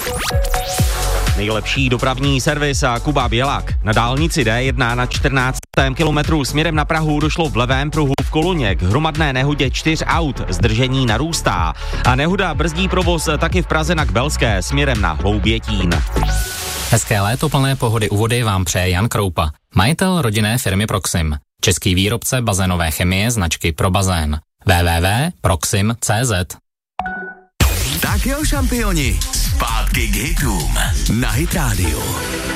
Nejlepší dopravní servis a Kuba Bělák. Na dálnici D1 na 14. kilometru směrem na Prahu došlo v levém pruhu v Koluně k hromadné nehodě 4 aut. Zdržení narůstá. A nehoda brzdí provoz taky v Praze na Kbelské směrem na Hloubětín. Hezké léto plné pohody u vody vám přeje Jan Kroupa, majitel rodinné firmy Proxim. Český výrobce bazénové chemie značky Pro bazén. www.proxim.cz. Tak jo, šampioni, zpátky k hitům na Hit Radio.